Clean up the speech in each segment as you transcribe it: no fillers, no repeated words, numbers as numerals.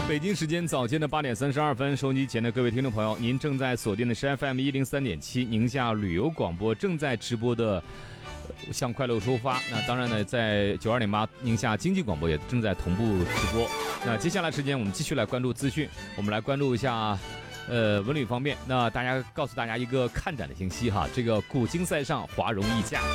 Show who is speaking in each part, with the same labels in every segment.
Speaker 1: 北京时间早间的8点32分，收音机前的各位听众朋友，您正在锁定的是 FM 103.7宁夏旅游广播正在直播的向快乐出发。那当然呢，在92.8宁夏经济广播也正在同步直播。那接下来时间我们继续来关注资讯，我们来关注一下文旅方面。那告诉大家一个看展的信息哈，这个古今塞上华容溢价。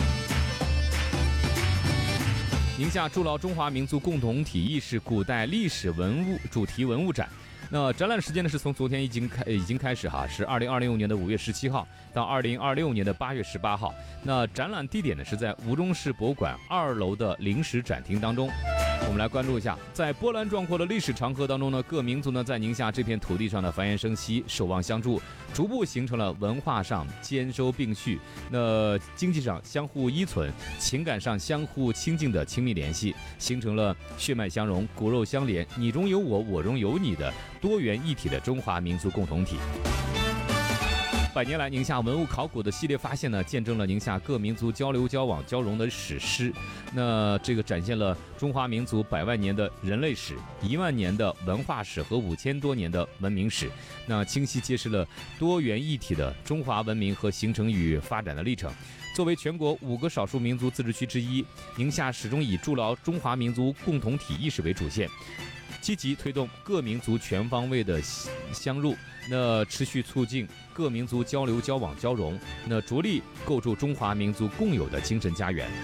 Speaker 1: 宁夏筑牢中华民族共同体意识古代历史文物主题文物展。那展览时间呢是从昨天已经开始哈，是2026年的5月17号到2026年的8月18号。那展览地点呢是在吴中市博物馆2楼的临时展厅当中。我们来关注一下，在波澜壮阔的历史长河当中呢，各民族呢在宁夏这片土地上的繁衍生息、守望相助，逐步形成了文化上兼收并蓄，那经济上相互依存，情感上相互亲近的亲密联系，形成了血脉相融、骨肉相连、你中有我、我中有你的多元一体的中华民族共同体。100年来，宁夏文物考古的系列发现呢，见证了宁夏各民族交流交往交融的史诗。那这个展现了中华民族100万年的人类史、1万年的文化史和5000多年的文明史。那清晰揭示了多元一体的中华文明和形成与发展的历程。作为全国5个少数民族自治区之一，宁夏始终以筑牢中华民族共同体意识为主线，积极推动各民族全方位的相入，那持续促进各民族交流交往交融，那着力构筑中华民族共有的精神家园。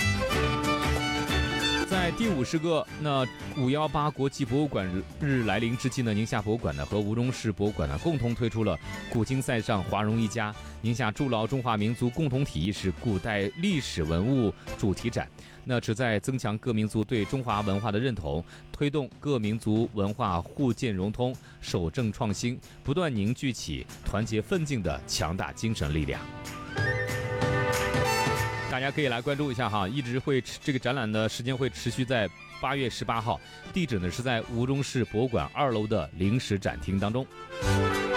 Speaker 1: 在第50个518国际博物馆日来临之际呢，宁夏博物馆呢和吴中市博物馆呢共同推出了古今塞上华容一家宁夏筑牢中华民族共同体意识古代历史文物主题展。那旨在增强各民族对中华文化的认同，推动各民族文化互鉴融通、守正创新，不断凝聚起团结奋进的强大精神力量。大家可以来关注一下哈，这个展览的时间会持续在8月18号，地址呢是在吴中市博物馆2楼的临时展厅当中。